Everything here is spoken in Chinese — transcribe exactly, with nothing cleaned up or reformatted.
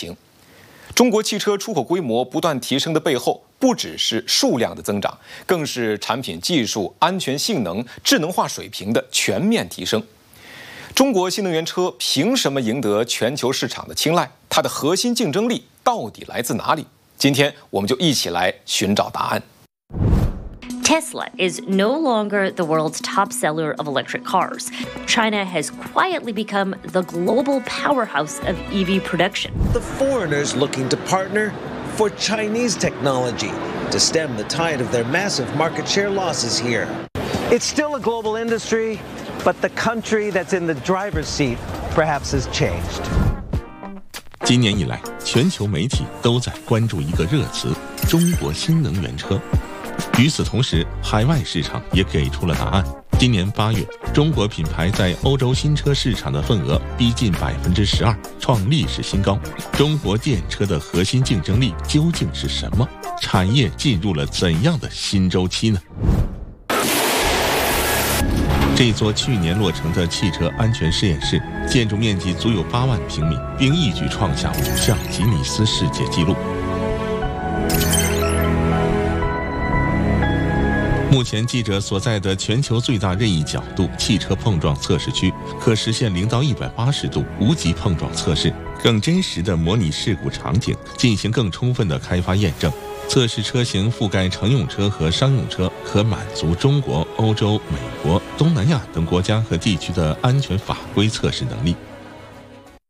情。中国汽车出口规模不断提升的背后，不只是数量的增长，更是产品技术、安全性能、智能化水平的全面提升。中国新能源车凭什么赢得全球市场的青睐？它的核心竞争力到底来自哪里？今天我们就一起来寻找答案。 Tesla is no longer the world's top seller of electric cars. China has quietly become the global powerhouse of E V production. The foreigners looking to partner for Chinese technology to stem the tide of their massive market share losses here. It's still a global industry, but the country that's in the driver's seat perhaps has changed. 今年以来，全球媒体都在关注一个热词：中国新能源车。与此同时，海外市场也给出了答案。今年八月，中国品牌在欧洲新车市场的份额逼近百分之十二，创历史新高。中国电车的核心竞争力究竟是什么？产业进入了怎样的新周期呢？这座去年落成的汽车安全实验室，建筑面积足有八万平米，并一举创下五项吉尼斯世界纪录。目前记者所在的全球最大任意角度汽车碰撞测试区，可实现零到一百八十度无极碰撞测试，更真实的模拟事故场景，进行更充分的开发验证。测试车型覆盖乘用车和商用车，可满足中国、欧洲、美国、东南亚等国家和地区的安全法规测试能力。